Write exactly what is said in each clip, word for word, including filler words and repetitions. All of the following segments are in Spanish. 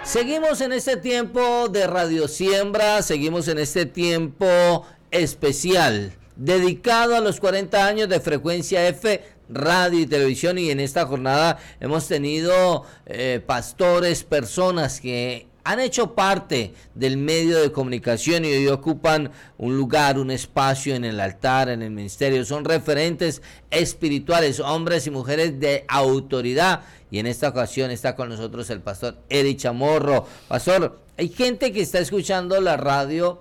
Seguimos en este tiempo de Radio Siembra, seguimos en este tiempo especial dedicado a los cuarenta años de Frecuencia F, radio y televisión, y en esta jornada hemos tenido eh, pastores, personas que han hecho parte del medio de comunicación y hoy ocupan un lugar, un espacio en el altar, en el ministerio. Son referentes espirituales, hombres y mujeres de autoridad. Y en esta ocasión está con nosotros el pastor Eric Chamorro. Pastor, hay gente que está escuchando la radio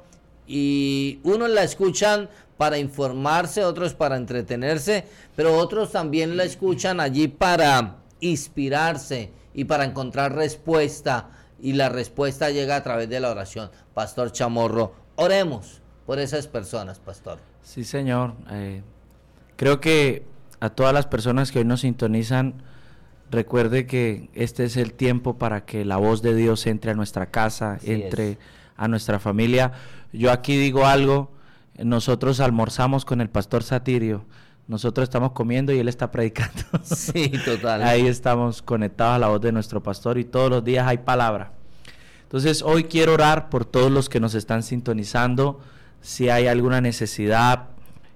y unos la escuchan para informarse, otros para entretenerse, pero otros también la escuchan allí para inspirarse y para encontrar respuesta. Y la respuesta llega a través de la oración. Pastor Chamorro, oremos por esas personas, pastor. Sí, señor. Eh, creo que a todas las personas que hoy nos sintonizan, recuerde que este es el tiempo para que la voz de Dios entre a nuestra casa, Así entre es. a nuestra familia. Yo aquí digo algo, nosotros almorzamos con el pastor Satirio, nosotros estamos comiendo y él está predicando. Sí, total. Ahí estamos conectados a la voz de nuestro pastor y todos los días hay palabra. Entonces hoy quiero orar por todos los que nos están sintonizando. Si hay alguna necesidad,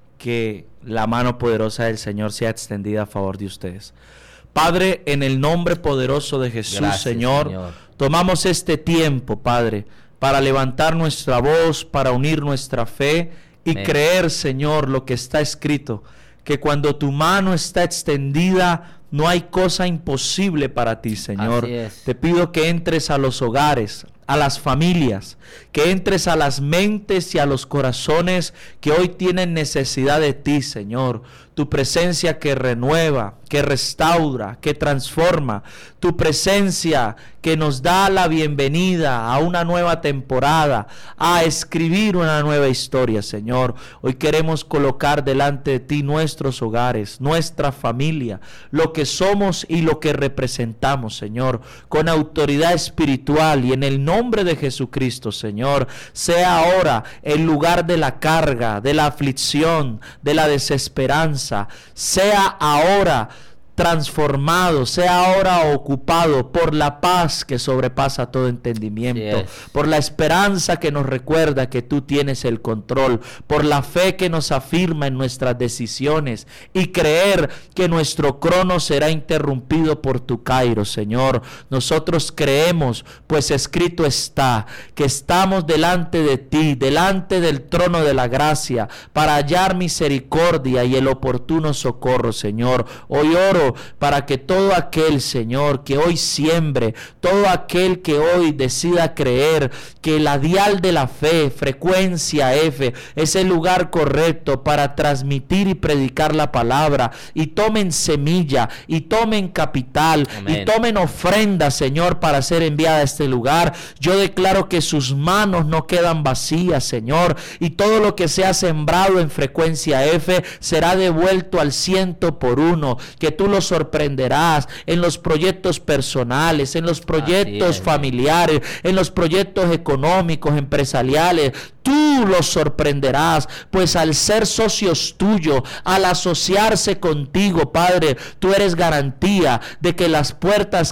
que la mano poderosa del Señor sea extendida a favor de ustedes. Padre, en el nombre poderoso de Jesús, Gracias, Señor, Señor, tomamos este tiempo, Padre, para levantar nuestra voz, para unir nuestra fe y Amén. creer, Señor, lo que está escrito, que cuando tu mano está extendida, no hay cosa imposible para ti, Señor. Te pido que entres a los hogares, a las familias, que entres a las mentes y a los corazones que hoy tienen necesidad de ti, Señor. Tu presencia que renueva, que restaura, que transforma. Tu presencia que nos da la bienvenida a una nueva temporada, a escribir una nueva historia, Señor. Hoy queremos colocar delante de ti nuestros hogares, nuestra familia, lo que somos y lo que representamos, Señor, con autoridad espiritual, y en el nombre de Jesucristo, Señor, sea ahora el lugar de la carga, de la aflicción, de la desesperanza, sea ahora transformado, sea ahora ocupado por la paz que sobrepasa todo entendimiento, por la esperanza que nos recuerda que tú tienes el control, por la fe que nos afirma en nuestras decisiones y creer que nuestro crono será interrumpido por tu Kairos, Señor. Nosotros creemos, pues escrito está, que estamos delante de ti, delante del trono de la gracia, para hallar misericordia y el oportuno socorro, Señor. Hoy oro para que todo aquel, Señor, que hoy siembre, todo aquel que hoy decida creer que la dial de la fe, Frecuencia F, es el lugar correcto para transmitir y predicar la palabra, y tomen semilla, y tomen capital, Amén. y tomen ofrenda, Señor, para ser enviada a este lugar. Yo declaro que sus manos no quedan vacías, Señor, y todo lo que sea sembrado en Frecuencia F será devuelto al ciento por uno, que tú lo sorprenderás en los proyectos personales, en los proyectos familiares, en los proyectos económicos, empresariales. Tú los sorprenderás, pues al ser socios tuyos, al asociarse contigo, Padre, tú eres garantía de que las puertas